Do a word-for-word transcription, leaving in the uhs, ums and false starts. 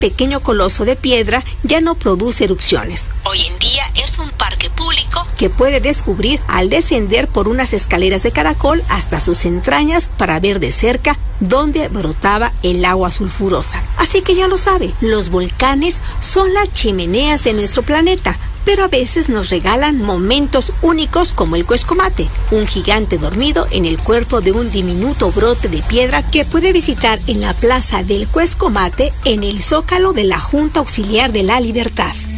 pequeño coloso de piedra ya no produce erupciones. Hoy en día es un parque público que puede descubrir al descender por unas escaleras de caracol hasta sus entrañas para ver de cerca dónde brotaba el agua sulfurosa. Así que ya lo sabe, los volcanes son las chimeneas de nuestro planeta, pero a veces nos regalan momentos únicos como el Cuescomate, un gigante dormido en el cuerpo de un diminuto brote de piedra que puede visitar en la plaza del Cuescomate en el Zócalo de la Junta Auxiliar de la Libertad.